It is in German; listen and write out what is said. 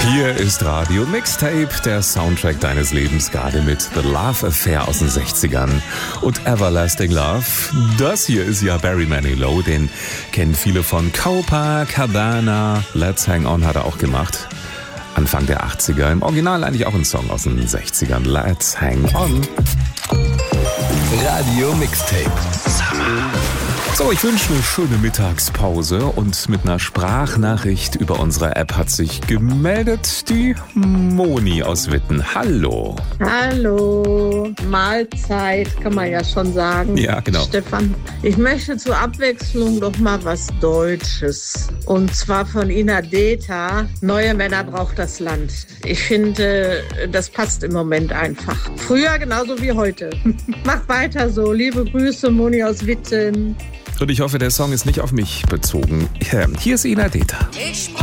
Hier ist Radio Mixtape, der Soundtrack deines Lebens, gerade mit The Love Affair aus den 60ern und Everlasting Love. Das hier ist ja Barry Manilow, den kennen viele von Copacabana. Let's Hang On hat er auch gemacht. Anfang der 80er, im Original eigentlich auch ein Song aus den 60ern. Let's Hang On. Radio Mixtape. Summer. So, ich wünsche eine schöne Mittagspause und mit einer Sprachnachricht über unsere App hat sich gemeldet die Moni aus Witten. Hallo. Hallo, Mahlzeit, kann man ja schon sagen. Ja, genau. Stefan, ich möchte zur Abwechslung doch mal was Deutsches. Und zwar von Ina Deta. Neue Männer braucht das Land. Ich finde, das passt im Moment einfach. Früher genauso wie heute. Mach weiter so. Liebe Grüße, Moni aus Witten. Und ich hoffe, der Song ist nicht auf mich bezogen. Hier ist Ina Deta.